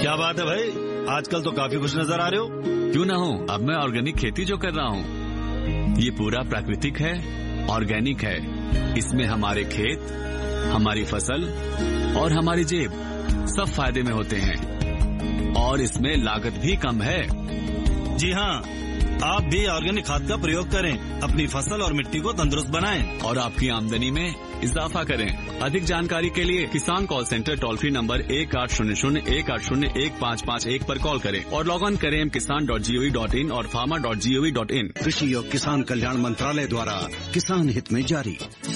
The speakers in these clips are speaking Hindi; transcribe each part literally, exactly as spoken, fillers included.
क्या बात है भाई, आजकल तो काफी खुश नजर आ रहे हो। क्यों ना हो, अब मैं ऑर्गेनिक खेती जो कर रहा हूँ ये पूरा प्राकृतिक है, ऑर्गेनिक है। इसमें हमारे खेत, हमारी फसल और हमारी जेब सब फायदे में होते हैं और इसमें लागत भी कम है। जी हाँ, आप भी ऑर्गेनिक खाद का प्रयोग करें, अपनी फसल और मिट्टी को तंदुरुस्त बनाएं और आपकी आमदनी में इजाफा करें। अधिक जानकारी के लिए किसान call centre toll free number एक आठ शून्य शून्य एक आठ शून्य एक पाँच पाँच एक पर कॉल करें और लॉग ऑन करें एम किसान dot G O V dot in और pharma dot G O V dot in. कृषि और किसान कल्याण मंत्रालय द्वारा किसान हित में जारी।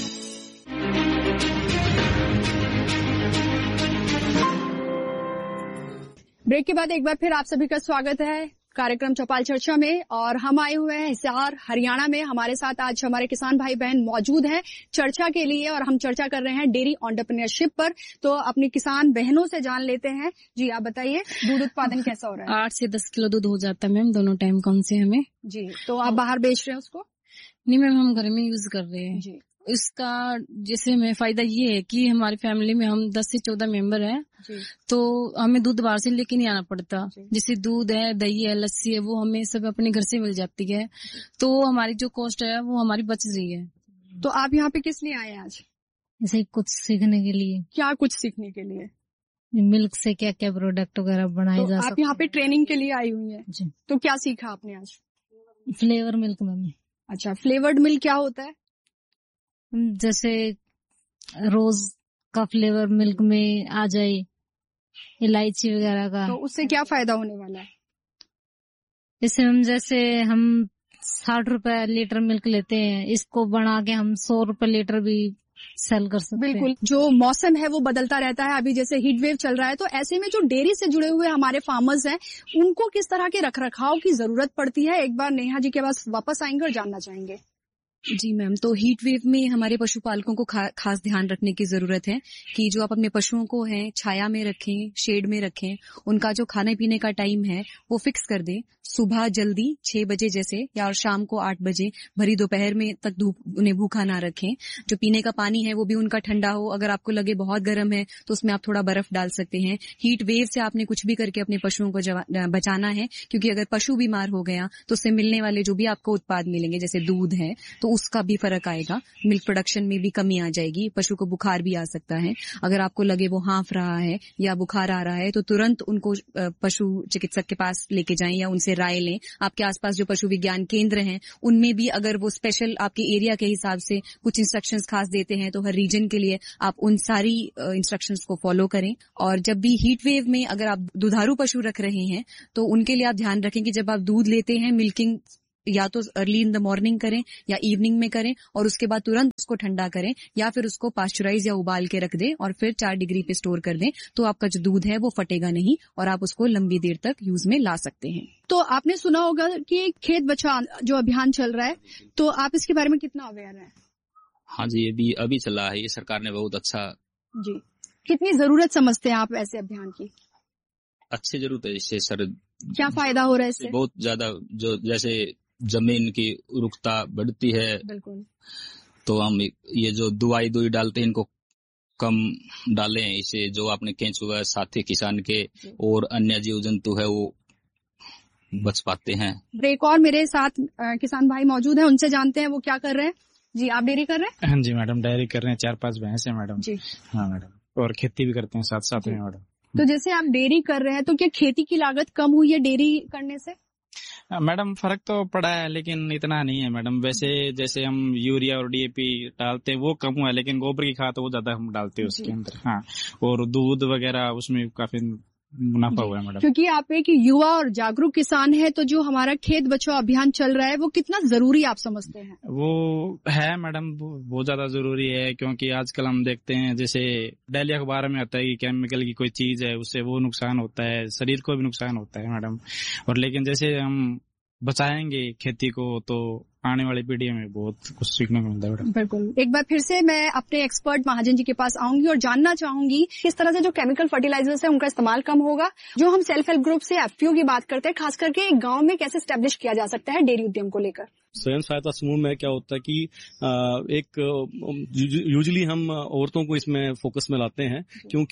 ब्रेक के बाद एक बार फिर आप सभी का स्वागत है कार्यक्रम चौपाल चर्चा में। और हम आए हुए हैं हिसार हरियाणा में। हमारे साथ आज हमारे किसान भाई बहन मौजूद हैं चर्चा के लिए और हम चर्चा कर रहे हैं डेयरी एंटरप्रेन्योरशिप पर। तो अपनी किसान बहनों से जान लेते हैं। जी आप बताइए, दूध उत्पादन कैसा हो रहा है? आठ से दस किलो दूध हो जाता है मैम, दोनों टाइम कौन से हमें। जी, तो आप बाहर बेच रहे हैं उसको? नहीं मैम, हम घर में यूज कर रहे हैं जी। इसका जैसे में फायदा ये है कि हमारी फैमिली में हम दस से चौदह मेंबर हैं, तो हमें दूध बाहर से लेके नहीं आना पड़ता। जैसे दूध है, दही है, लस्सी है, वो हमें सब अपने घर से मिल जाती है, तो हमारी जो कॉस्ट है वो हमारी बच रही है। तो आप यहाँ पे किस लिए आए हैं आज? जैसे कुछ सीखने के लिए। क्या कुछ सीखने के लिए? मिल्क से क्या क्या प्रोडक्ट वगैरह बनाए तो जा सकते हैं। आप यहाँ पे ट्रेनिंग के लिए आई हुई है जी। तो क्या सीखा आपने आज? Flavour milk ma'am. अच्छा, फ्लेवर्ड मिल्क क्या होता है? जैसे रोज का फ्लेवर मिल्क में आ जाए, इलायची वगैरह का, तो उससे क्या फायदा होने वाला है? इससे हम जैसे हम साठ रुपए लीटर मिल्क लेते हैं, इसको बना के हम सौ रुपए लीटर भी सेल कर सकते हैं। बिल्कुल, जो मौसम है वो बदलता रहता है। अभी जैसे हीट वेव चल रहा है, तो ऐसे में जो डेयरी से जुड़े हुए हमारे फार्मर्स हैं उनको किस तरह के रखरखाव की जरूरत पड़ती है, एक बार नेहा जी के पास वापस आएंगे और जानना चाहेंगे। जी मैम, तो हीट वेव में हमारे पशुपालकों को खा, खास ध्यान रखने की जरूरत है कि जो आप अपने पशुओं को हैं छाया में रखें, शेड में रखें। उनका जो खाने पीने का टाइम है वो फिक्स कर दें। सुबह जल्दी छह बजे जैसे, या और शाम को आठ बजे, भरी दोपहर में तक धूप उन्हें भूखा ना रखें। जो पीने का पानी है वो भी उनका ठंडा हो। अगर आपको लगे बहुत गर्म है तो उसमें आप थोड़ा बर्फ डाल सकते हैं। हीट वेव से आपने कुछ भी करके अपने पशुओं को बचाना है, क्योंकि अगर पशु बीमार हो गया तो उससे मिलने वाले जो भी आपको उत्पाद मिलेंगे जैसे दूध है तो उसका भी फर्क आएगा, मिल्क प्रोडक्शन में भी कमी आ जाएगी, पशु को बुखार भी आ सकता है। अगर आपको लगे वो हाँफ रहा है या बुखार आ रहा है तो तुरंत उनको पशु चिकित्सक के पास लेके जाएं या उनसे राय लें। आपके आसपास जो पशु विज्ञान केंद्र हैं उनमें भी अगर वो स्पेशल आपके एरिया के हिसाब से कुछ इंस्ट्रक्शंस खास देते हैं तो हर रीजन के लिए आप उन सारी इंस्ट्रक्शंस को फॉलो करें। और जब भी हीट वेव में अगर आप दुधारू पशु रख रहे हैं तो उनके लिए आप ध्यान रखें कि जब आप दूध लेते हैं मिल्किंग या तो अर्ली इन द मॉर्निंग करें या इवनिंग में करें, और उसके बाद तुरंत उसको ठंडा करें या फिर उसको पास्चराइज या उबाल के रख दें और फिर चार डिग्री पे स्टोर कर दें, तो आपका जो दूध है वो फटेगा नहीं और आप उसको लंबी देर तक यूज में ला सकते हैं। तो आपने सुना होगा कि खेत बचाओ जो अभियान चल रहा है, तो आप इसके बारे में कितना अवेयर हैं? हाँ जी, ये भी अभी चला है, ये सरकार ने बहुत अच्छा। जी, कितनी जरूरत समझते हैं आप ऐसे अभियान की? अच्छी जरूरत है इससे सर। क्या फायदा हो रहा है इससे? बहुत ज्यादा, जो जैसे जमीन की उर्वरता बढ़ती है, बिल्कुल, तो हम ये जो दवाई दुई डालते हैं इनको कम डालें। इसे जो आपने केंचुआ साथी किसान के और अन्य जीव जंतु है वो बच पाते हैं। ब्रेक और मेरे साथ किसान भाई मौजूद हैं, उनसे जानते हैं वो क्या कर रहे हैं। जी, आप डेयरी कर रहे हैं? हाँ जी मैडम, डेयरी कर रहे हैं, चार पांच भैंस है मैडम जी। हाँ मैडम, और खेती भी करते हैं साथ साथ में मैडम। तो जैसे आप डेयरी कर रहे हैं तो क्या खेती की लागत कम हुई है डेयरी करने से? मैडम फर्क तो पड़ा है लेकिन इतना नहीं है मैडम। वैसे जैसे हम यूरिया और डीएपी डालते हैं वो कम हुआ है, लेकिन गोबर की खाद वो ज्यादा हम डालते हैं उसके अंदर। हाँ, और दूध वगैरह उसमें काफी मुनाफा हुआ है मैडम। क्योंकि आप एक युवा और जागरूक किसान है, तो जो हमारा खेत बचाओ अभियान चल रहा है वो कितना जरूरी आप समझते हैं? वो है मैडम, बहुत ज्यादा जरूरी है, क्योंकि आजकल हम देखते हैं जैसे डेली अखबार में आता है कि केमिकल की कोई चीज है उससे वो नुकसान होता है, शरीर को भी नुकसान होता है मैडम। और लेकिन जैसे हम बचाएंगे खेती को तो आने वाली पीढ़ी में बहुत कुछ सीखने को मिलता है। बिल्कुल, एक बार फिर से मैं अपने एक्सपर्ट महाजन जी के पास आऊंगी और जानना चाहूंगी किस तरह से जो केमिकल फर्टिलाइजर्स है उनका इस्तेमाल कम होगा। जो हम सेल्फ हेल्प ग्रुप से एफपीओ की बात करते हैं, खास करके एक गांव में कैसे स्टैब्लिश किया जा सकता है डेयरी उद्यम को लेकर। स्वयं सहायता समूह में क्या होता है कि एक यूजुअली हम औरतों को इसमें फोकस में लाते हैं, क्योंकि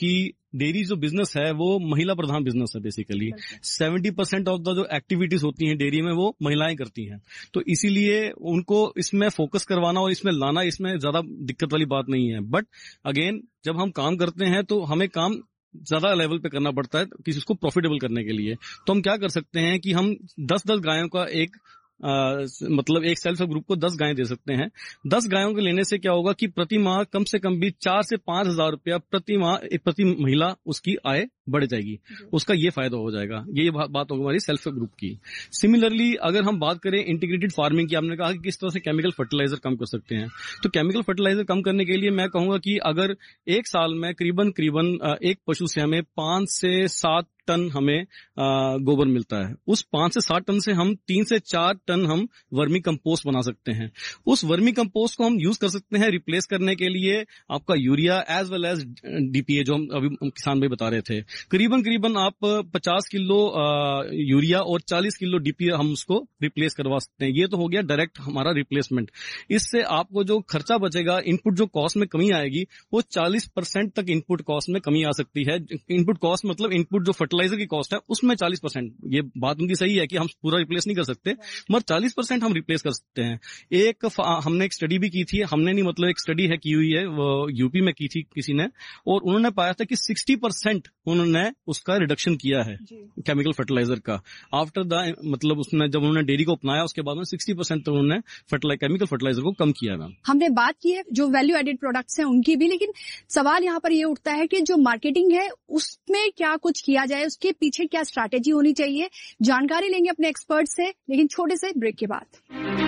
डेयरी जो बिजनेस है वो महिला प्रधान बिजनेस है basically. Seventy percent of the जो एक्टिविटीज होती हैं डेयरी में वो महिलाएं करती हैं, तो इसीलिए उनको इसमें फोकस करवाना और इसमें लाना, इसमें ज्यादा दिक्कत वाली बात नहीं है। बट अगेन जब हम काम करते हैं तो हमें काम ज्यादा लेवल पे करना पड़ता है किसी उसको प्रॉफिटेबल करने के लिए। तो हम क्या कर सकते हैं कि हम दस दस गायों का एक आ, मतलब एक सेल्फ हेल्प ग्रुप को दस गायें दे सकते हैं। दस गायों के लेने से क्या होगा कि प्रति माह कम से कम भी चार से पांच हजार रुपया प्रति माह प्रति महिला उसकी आय बढ़ जाएगी, उसका ये फायदा हो जाएगा। ये बात होगी हमारी सेल्फ हेल्प ग्रुप की। सिमिलरली अगर हम बात करें इंटीग्रेटेड फार्मिंग की, आपने कहा कि किस तरह से केमिकल फर्टिलाइजर कम कर सकते हैं, तो केमिकल फर्टिलाइजर कम करने के लिए मैं कहूंगा कि अगर एक साल में करीबन करीबन एक पशु से हमें पांच से सात टन हमें गोबर मिलता है, उस पांच से सात टन से हम तीन से चार टन हम वर्मी कंपोस्ट बना सकते हैं। उस वर्मी कंपोस्ट को हम यूज कर सकते हैं रिप्लेस करने के लिए आपका urea as well as DPA, जो हम अभी किसान भाई बता रहे थे। करीबन करीबन आप पचास किलो यूरिया और चालीस किलो डीपीए हम उसको रिप्लेस करवा सकते हैं। ये तो हो गया डायरेक्ट हमारा रिप्लेसमेंट। इससे आपको जो खर्चा बचेगा, इनपुट जो कॉस्ट में कमी आएगी, वो चालीस परसेंट तक इनपुट कॉस्ट में कमी आ सकती है। इनपुट कॉस्ट मतलब इनपुट जो फर्टिलाइजर की कॉस्ट है उसमें चालीस परसेंट, ये बात उनकी सही है कि हम पूरा रिप्लेस नहीं कर सकते, मगर चालीस परसेंट हम रिप्लेस कर सकते हैं। एक हमने एक स्टडी भी की थी, हमने नहीं मतलब एक स्टडी है की हुई है, वो यूपी में की थी किसी ने, और उन्होंने पाया था कि साठ परसेंट उन्होंने उसका रिडक्शन किया है केमिकल फर्टिलाइजर का। आफ्टर द मतलब उसने जब उन्होंने डेयरी को अपनाया उसके बाद में साठ परसेंट तक उन्होंने फर्टिलाइजर केमिकल फर्टिलाइजर को कम किया। मैम हमने बात की है जो वैल्यू एडेड प्रोडक्ट्स हैं उनकी भी, लेकिन सवाल यहाँ पर ये उठता है कि जो मार्केटिंग है उसमें क्या कुछ किया जाए, उसके पीछे क्या स्ट्रैटेजी होनी चाहिए। जानकारी लेंगे अपने एक्सपर्ट से, लेकिन छोटे से ब्रेक के बाद।